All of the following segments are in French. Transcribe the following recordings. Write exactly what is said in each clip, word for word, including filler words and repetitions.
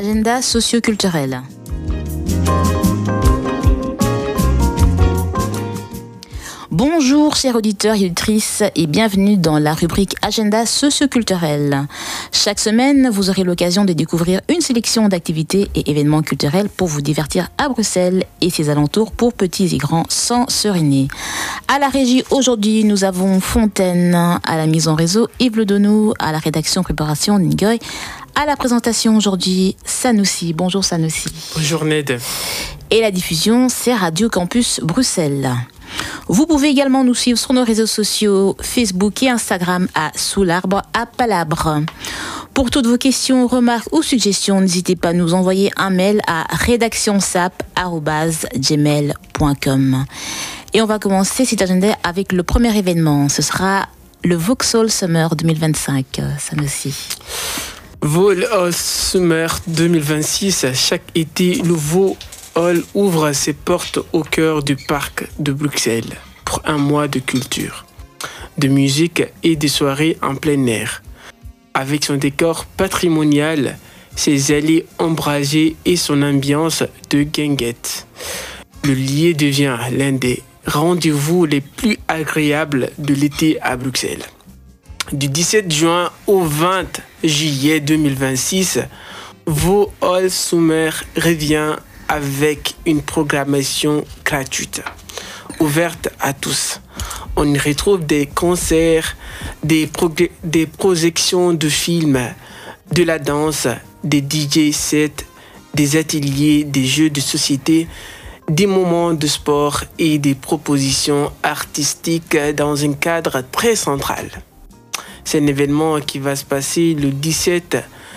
agenda socio-culturel. Bonjour chers auditeurs et auditrices et bienvenue dans la rubrique Agenda socio-culturel. Chaque semaine, vous aurez l'occasion de découvrir une sélection d'activités et événements culturels pour vous divertir à Bruxelles et ses alentours pour petits et grands sans se renier. À la régie aujourd'hui, nous avons Fontaine, à la mise en réseau Yves Ledonou, à la rédaction préparation Ningoy, à la présentation aujourd'hui Sanoussi. Bonjour Sanoussi. Bonjour Ned. Et la diffusion, c'est Radio Campus Bruxelles. Vous pouvez également nous suivre sur nos réseaux sociaux Facebook et Instagram à Sous l'arbre à Palabre. Pour toutes vos questions, remarques ou suggestions, n'hésitez pas à nous envoyer un mail à rédactionsap arobase gmail point com. Et on va commencer cet agenda avec le premier événement. Ce sera le Vauxhall Summer deux mille vingt-cinq. Sanoussi. Vauxhall Summer deux mille vingt-six, chaque été, le Vauxhall ouvre ses portes au cœur du parc de Bruxelles pour un mois de culture, de musique et de soirées en plein air. Avec son décor patrimonial, ses allées ombragées et son ambiance de guinguette, le lieu devient l'un des rendez-vous les plus agréables de l'été à Bruxelles. Du dix-sept juin au vingt juillet deux mille vingt-six, Vauxhall Summer revient avec une programmation gratuite, ouverte à tous. On y retrouve des concerts, des, prog- des projections de films, de la danse, des D J sets, des ateliers, des jeux de société, des moments de sport et des propositions artistiques dans un cadre très central. C'est un événement qui va se passer le dix-sept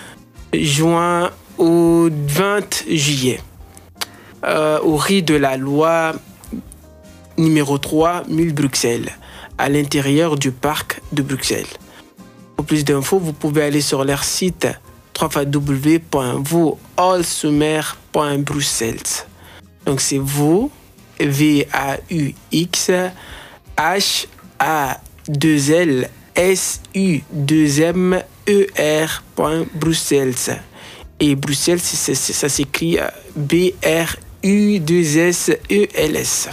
juin au vingt juillet. Euh, au rue de la loi numéro trois mille Bruxelles, à l'intérieur du parc de Bruxelles. Pour plus d'infos, vous pouvez aller sur leur site w w w point vauxhall summer point bruxelles. Donc c'est vous, V A U X H A deux L S U deux M E R point Bruxelles. Et Bruxelles, c'est, c'est, ça s'écrit B R U deux S E L S.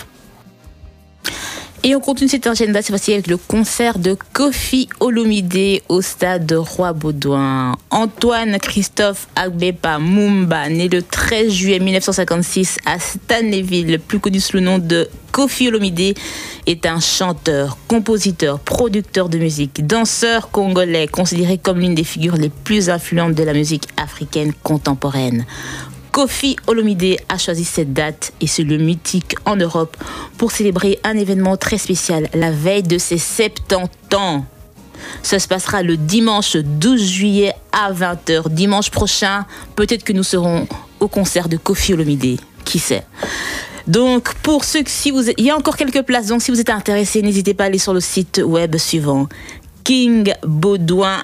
Et on continue cet agenda, cette fois-ci avec le concert de Koffi Olomidé au stade Roi Baudouin. Antoine Christophe Agbepa Mumba, né le treize juillet mille neuf cent cinquante-six à Stanleyville, plus connu sous le nom de Koffi Olomidé, est un chanteur, compositeur, producteur de musique, danseur congolais, considéré comme l'une des figures les plus influentes de la musique africaine contemporaine. Koffi Olomidé a choisi cette date et ce lieu mythique en Europe pour célébrer un événement très spécial, la veille de ses soixante-dix ans. Ça se passera le dimanche douze juillet à vingt heures. Dimanche prochain, peut-être que nous serons au concert de Koffi Olomidé. Qui sait? Donc, pour ceux que si vous, il y a encore quelques places. Donc, si vous êtes intéressés, n'hésitez pas à aller sur le site web suivant king baudouin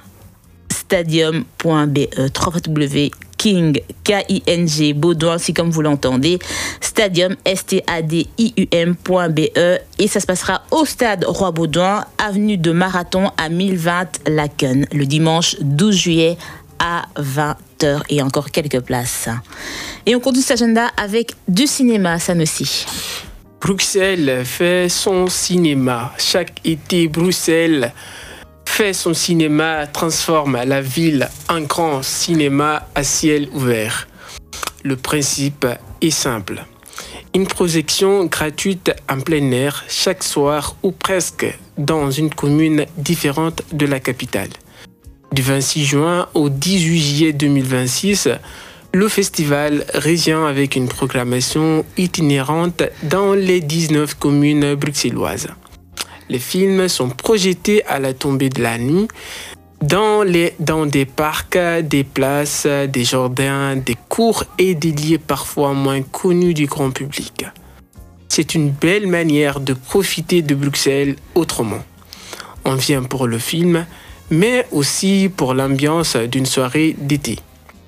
stadium point b e w w w point King, K I N G, Baudouin, si comme vous l'entendez, Stadium, S T A D I U M point B E, et ça se passera au stade Roi Baudouin, avenue de Marathon à mille vingt Laken, le dimanche douze juillet à vingt heures, et encore quelques places. Et on continue cet agenda avec du cinéma, Sanoussi. Bruxelles fait son cinéma. Chaque été, Bruxelles fait son cinéma, transforme la ville en grand cinéma à ciel ouvert. Le principe est simple. Une projection gratuite en plein air chaque soir ou presque dans une commune différente de la capitale. Du vingt-six juin au dix-huit juillet deux mille vingt-six, le festival revient avec une programmation itinérante dans les dix-neuf communes bruxelloises. Les films sont projetés à la tombée de la nuit dans, les, dans des parcs, des places, des jardins, des cours et des lieux parfois moins connus du grand public. C'est une belle manière de profiter de Bruxelles autrement. On vient pour le film, mais aussi pour l'ambiance d'une soirée d'été.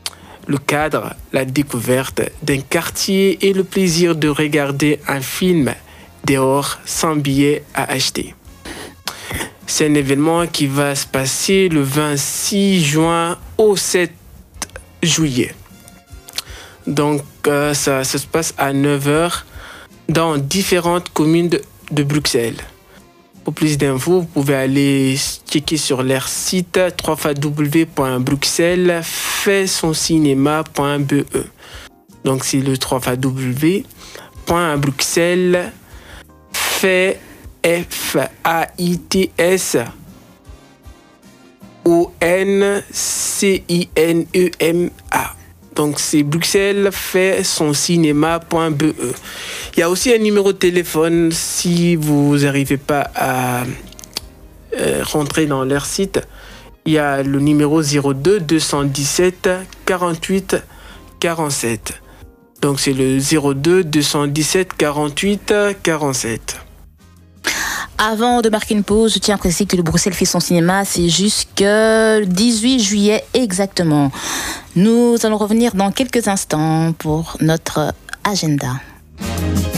Le cadre, la découverte d'un quartier et le plaisir de regarder un film dehors sans billet à acheter. C'est un événement qui va se passer le vingt-six juin au sept juillet. Donc, euh, ça, ça se passe à neuf heures dans différentes communes de, de Bruxelles. Pour plus d'infos, vous pouvez aller checker sur leur site w w w point bruxelles fait son cinéma point b e. Donc, c'est le w w w point bruxelles fait F A I T S O N C I N E M A. Donc, c'est Bruxelles fait son cinéma.be. Il y a aussi un numéro de téléphone si vous n'arrivez pas à euh, rentrer dans leur site. Il y a le numéro zéro deux deux cent dix-sept quarante-huit quarante-sept. Donc, c'est le zéro deux deux cent dix-sept quarante-huit quarante-sept. Avant de marquer une pause, je tiens à préciser que le Bruxelles fait son cinéma, c'est jusqu'au dix-huit juillet exactement. Nous allons revenir dans quelques instants pour notre agenda.